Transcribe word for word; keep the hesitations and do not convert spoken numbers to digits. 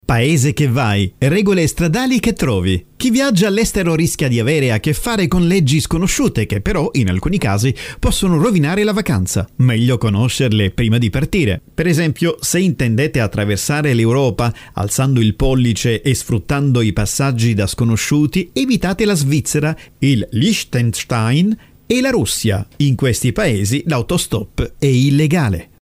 Paese che vai, regole stradali che trovi. Chi viaggia all'estero rischia di avere a che fare con leggi sconosciute che però, in alcuni casi, possono rovinare la vacanza. Meglio conoscerle prima di partire. Per esempio, se intendete attraversare l'Europa alzando il pollice e sfruttando i passaggi da sconosciuti, evitate la Svizzera, il Liechtenstein e la Russia. In questi paesi l'autostop è illegale.